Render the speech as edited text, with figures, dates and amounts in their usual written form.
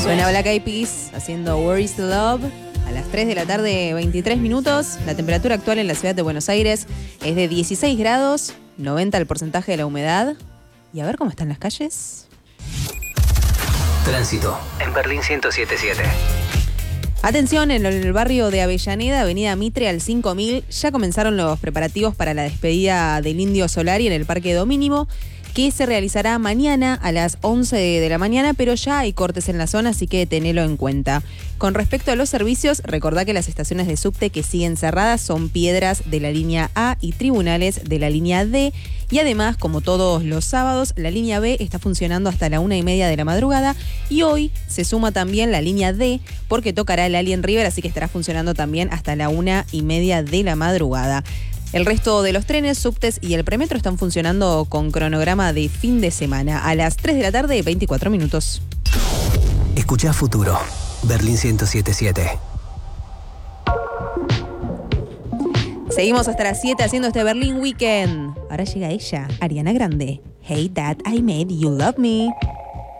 Suena Black Eyed Peas haciendo Where is the Love a las 3 de la tarde, 23 minutos. La temperatura actual en la ciudad de Buenos Aires es de 16 grados, 90 el porcentaje de la humedad. Y a ver cómo están las calles. Tránsito en Berlín 107.7. Atención, en el barrio de Avellaneda, avenida Mitre al 5000, ya comenzaron los preparativos para la despedida del Indio Solari en el Parque Domínimo, que se realizará mañana a las 11 de la mañana, pero ya hay cortes en la zona, así que tenelo en cuenta. Con respecto a los servicios, recordá que las estaciones de subte que siguen cerradas son Piedras de la línea A y Tribunales de la línea D. Y además, como todos los sábados, la línea B está funcionando hasta la 1:30 de la madrugada. Y hoy se suma también la línea D, porque tocará el Alien River, así que estará funcionando también hasta la 1:30 de la madrugada. El resto de los trenes, subtes y el premetro están funcionando con cronograma de fin de semana. A las 3 de la tarde, 24 minutos. Escuchá Futuro, Berlín 107.7. Seguimos hasta las 7 haciendo este Berlín Weekend. Ahora llega ella, Ariana Grande. Hey Dad, I made you love me.